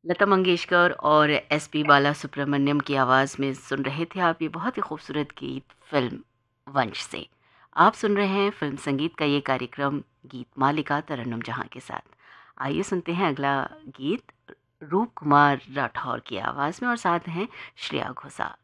लता मंगेशकर और एसपी बालासुब्रमण्यम की आवाज़ में सुन रहे थे आप ये बहुत ही खूबसूरत गीत फिल्म वंश से। आप सुन रहे हैं फिल्म संगीत का ये कार्यक्रम गीत मालिका तरन्नुम जहाँ के साथ। आइए सुनते हैं अगला गीत रूप कुमार राठौर की आवाज़ में और साथ हैं श्रेया घोषाल।